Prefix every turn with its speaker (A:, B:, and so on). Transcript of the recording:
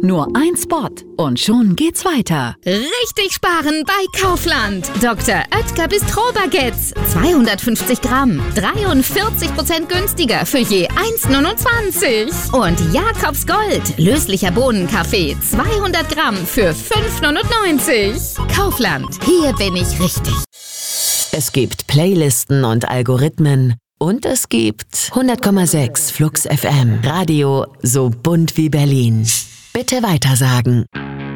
A: Nur ein Spot und schon geht's weiter.
B: Richtig sparen bei Kaufland. Dr. Oetker Bistro-Baguettes. 250 Gramm. 43% günstiger für je 1,29. Und Jakobs Gold. Löslicher Bohnenkaffee. 200 Gramm für 5,99. Kaufland. Hier bin ich richtig.
C: Es gibt Playlisten und Algorithmen. Und es gibt 100,6 Flux FM. Radio so bunt wie Berlin. Bitte weitersagen.